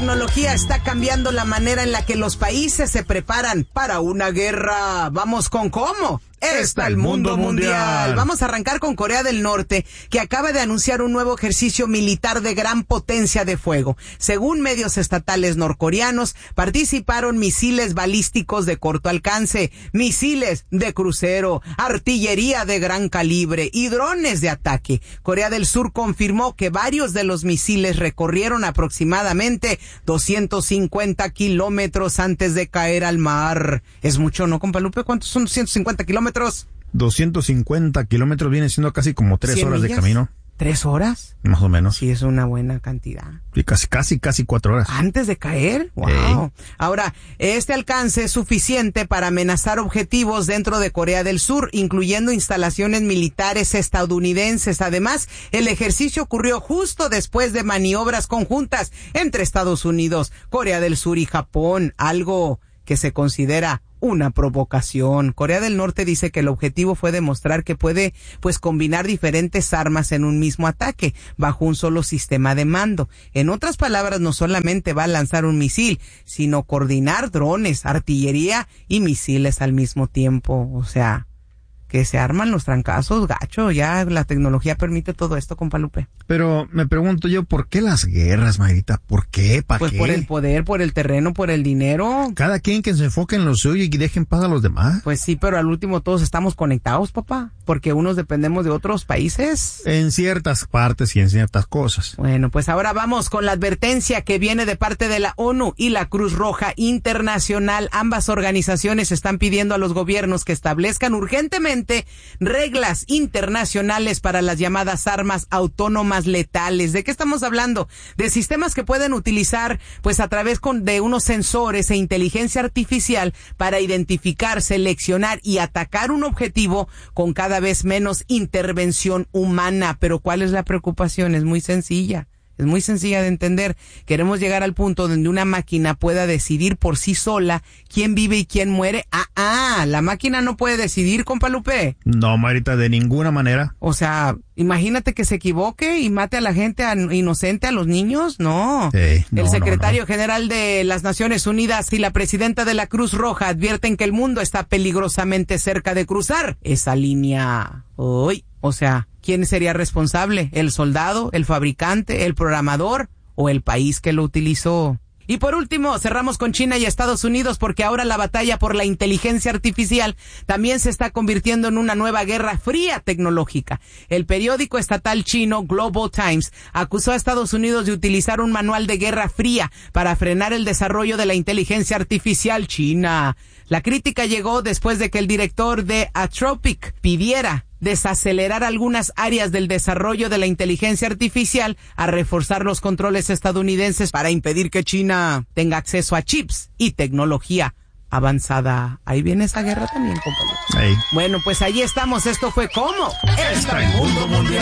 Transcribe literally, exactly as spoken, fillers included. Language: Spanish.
tecnología está cambiando la manera en la que los países se preparan para una guerra. Vamos con cómo. Está el mundo mundial. Vamos a arrancar con Corea del Norte, que acaba de anunciar un nuevo ejercicio militar de gran potencia de fuego. Según medios estatales norcoreanos, participaron misiles balísticos de corto alcance, misiles de crucero, artillería de gran calibre y drones de ataque. Corea del Sur confirmó que varios de los misiles recorrieron aproximadamente doscientos cincuenta kilómetros antes de caer al mar. Es mucho, ¿no, compa Lupe? ¿Cuántos son doscientos cincuenta kilómetros? doscientos cincuenta kilómetros viene siendo casi como tres horas de camino. ¿Tres horas? Más o menos. Sí, es una buena cantidad. Y casi, casi, casi cuatro horas. ¿Antes de caer? ¡Wow! Sí. Ahora, este alcance es suficiente para amenazar objetivos dentro de Corea del Sur, incluyendo instalaciones militares estadounidenses. Además, el ejercicio ocurrió justo después de maniobras conjuntas entre Estados Unidos, Corea del Sur y Japón, algo que se considera una provocación. Corea del Norte dice que el objetivo fue demostrar que puede, pues, combinar diferentes armas en un mismo ataque, bajo un solo sistema de mando. En otras palabras, no solamente va a lanzar un misil, sino coordinar drones, artillería y misiles al mismo tiempo. O sea, que se arman los trancazos, gacho. Ya la tecnología permite todo esto, compa Lupe. Pero me pregunto yo, ¿por qué las guerras, Mayrita? ¿Por qué? ¿Para pues qué? Por el poder, por el terreno, por el dinero. Cada quien que se enfoque en lo suyo y dejen paz a los demás. Pues sí, pero al último todos estamos conectados, papá. Porque unos dependemos de otros países. En ciertas partes y en ciertas cosas. Bueno, pues ahora vamos con la advertencia que viene de parte de la ONU y la Cruz Roja Internacional. Ambas organizaciones están pidiendo a los gobiernos que establezcan urgentemente reglas internacionales para las llamadas armas autónomas letales. ¿De qué estamos hablando? De sistemas que pueden utilizar, pues, a través con, de unos sensores e inteligencia artificial para identificar, seleccionar y atacar un objetivo con cada vez menos intervención humana. Pero ¿cuál es la preocupación? Es muy sencilla. Es muy sencilla de entender. Queremos llegar al punto donde una máquina pueda decidir por sí sola quién vive y quién muere. Ah, ah, la máquina no puede decidir, compa Lupe. No, Marita, de ninguna manera. O sea, imagínate que se equivoque y mate a la gente a, inocente, a los niños. No. Sí, no, El secretario no, no. general de las Naciones Unidas y la presidenta de la Cruz Roja advierten que el mundo está peligrosamente cerca de cruzar esa línea. Uy, o sea, ¿quién sería responsable? ¿El soldado, el fabricante, el programador o el país que lo utilizó? Y por último, cerramos con China y Estados Unidos, porque ahora la batalla por la inteligencia artificial también se está convirtiendo en una nueva guerra fría tecnológica. El periódico estatal chino Global Times acusó a Estados Unidos de utilizar un manual de guerra fría para frenar el desarrollo de la inteligencia artificial china. La crítica llegó después de que el director de Anthropic pidiera desacelerar algunas áreas del desarrollo de la inteligencia artificial, a reforzar los controles estadounidenses para impedir que China tenga acceso a chips y tecnología avanzada. Ahí viene esa guerra también, compañero. Hey. Bueno, pues ahí estamos. Esto fue ¿Cómo? Está el mundo mundial.